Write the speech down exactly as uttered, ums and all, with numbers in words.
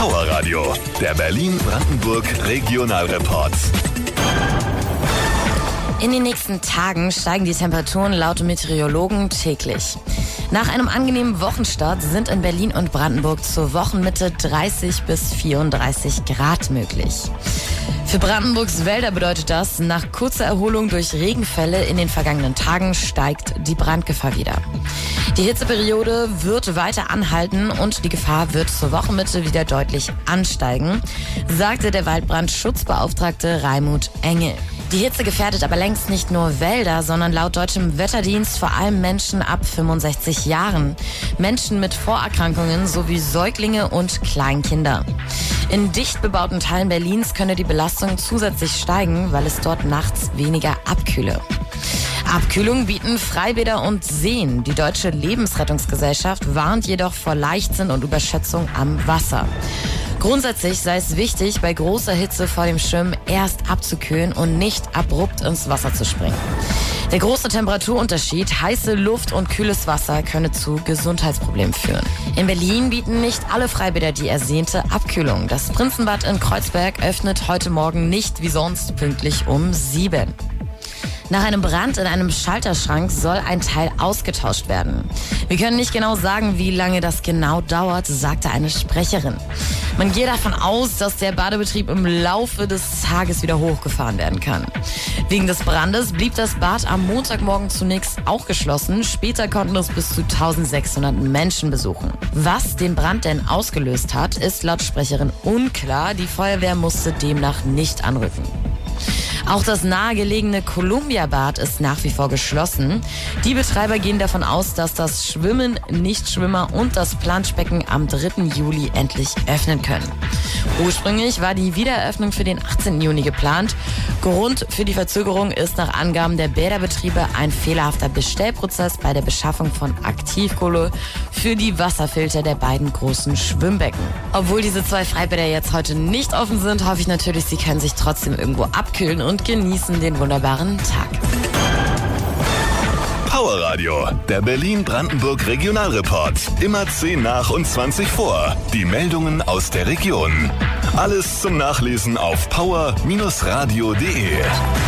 Power Radio, der Berlin-Brandenburg Regionalreport. In den nächsten Tagen steigen die Temperaturen laut Meteorologen täglich. Nach einem angenehmen Wochenstart sind in Berlin und Brandenburg zur Wochenmitte dreißig bis vierunddreißig Grad möglich. Für Brandenburgs Wälder bedeutet das, nach kurzer Erholung durch Regenfälle in den vergangenen Tagen steigt die Brandgefahr wieder. Die Hitzeperiode wird weiter anhalten und die Gefahr wird zur Wochenmitte wieder deutlich ansteigen, sagte der Waldbrandschutzbeauftragte Raimund Engel. Die Hitze gefährdet aber längst nicht nur Wälder, sondern laut deutschem Wetterdienst vor allem Menschen ab fünfundsechzig Jahren, Menschen mit Vorerkrankungen sowie Säuglinge und Kleinkinder. In dicht bebauten Teilen Berlins könne die Belastung zusätzlich steigen, weil es dort nachts weniger abkühle. Abkühlung bieten Freibäder und Seen. Die Deutsche Lebensrettungsgesellschaft warnt jedoch vor Leichtsinn und Überschätzung am Wasser. Grundsätzlich sei es wichtig, bei großer Hitze vor dem Schwimmen erst abzukühlen und nicht abrupt ins Wasser zu springen. Der große Temperaturunterschied, heiße Luft und kühles Wasser könne zu Gesundheitsproblemen führen. In Berlin bieten nicht alle Freibäder die ersehnte Abkühlung. Das Prinzenbad in Kreuzberg öffnet heute Morgen nicht wie sonst pünktlich um sieben. Nach einem Brand in einem Schalterschrank soll ein Teil ausgetauscht werden. Wir können nicht genau sagen, wie lange das genau dauert, sagte eine Sprecherin. Man gehe davon aus, dass der Badebetrieb im Laufe des Tages wieder hochgefahren werden kann. Wegen des Brandes blieb das Bad am Montagmorgen zunächst auch geschlossen. Später konnten es bis zu eintausendsechshundert Menschen besuchen. Was den Brand denn ausgelöst hat, ist laut Sprecherin unklar. Die Feuerwehr musste demnach nicht anrücken. Auch das nahegelegene Columbia-Bad ist nach wie vor geschlossen. Die Betreiber gehen davon aus, dass das Schwimmen, Nichtschwimmer und das Planschbecken am dritten Juli endlich öffnen können. Ursprünglich war die Wiedereröffnung für den achtzehnten Juni geplant. Grund für die Verzögerung ist nach Angaben der Bäderbetriebe ein fehlerhafter Bestellprozess bei der Beschaffung von Aktivkohle für die Wasserfilter der beiden großen Schwimmbecken. Obwohl diese zwei Freibäder jetzt heute nicht offen sind, hoffe ich natürlich, sie können sich trotzdem irgendwo abkühlen und genießen den wunderbaren Tag. Power Radio, der Berlin-Brandenburg Regionalreport. Immer zehn nach und zwanzig vor. Die Meldungen aus der Region. Alles zum Nachlesen auf power Bindestrich radio punkt de.